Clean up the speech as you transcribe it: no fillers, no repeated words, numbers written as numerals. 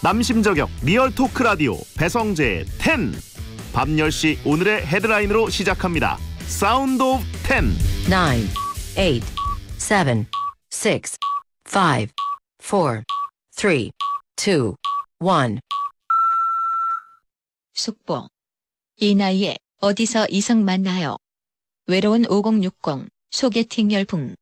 남심 저격 리얼 토크 라디오 배성재의 10. 밤 10시 오늘의 헤드라인으로 시작합니다. 사운드 오브 10. 9, 8, 7, 6, 5, 4, 3, 2, 1. 속보. 이 나이에 어디서 이성 만나요? 외로운 5060 소개팅 열풍.